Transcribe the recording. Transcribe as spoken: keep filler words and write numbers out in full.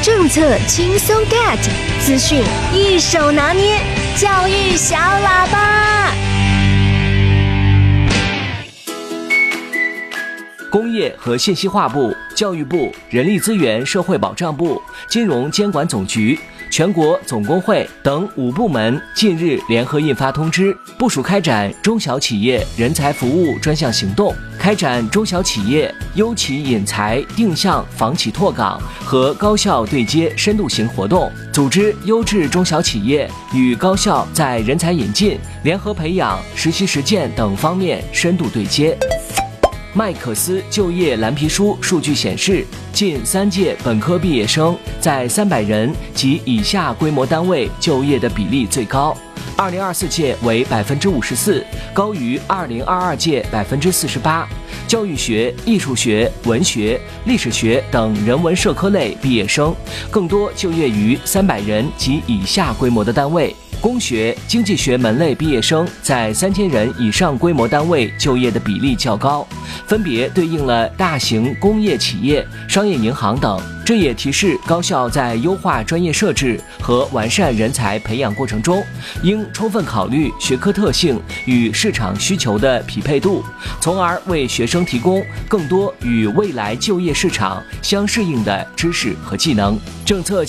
政策轻松 get， 资讯一手拿捏，教育小喇叭。 工业和信息化部、教育部、人力资源社会保障部、金融监管总局、全国总工会等五部门近日联合印发通知，部署开展中小企业人才服务专项行动，开展中小企业优企引才定向房企拓岗和高校对接深度型活动，组织优质中小企业与高校在人才引进、联合培养、实习实践等方面深度对接。麦克斯就业蓝皮书数据显示，近三届本科毕业生在三百人及以下规模单位就业的比例最高，二零二四届为百分之五十四，高于二零二二届百分之四十八。教育学、艺术学、文学、历史学等人文社科类毕业生更多就业于三百人及以下规模的单位。工学、经济学门类毕业生在三千人以上规模单位就业的比例较高，分别对应了大型工业企业、商业银行等。这也提示高校在优化专业设置和完善人才培养过程中，应充分考虑学科特性与市场需求的匹配度，从而为学生提供更多与未来就业市场相适应的知识和技能。政策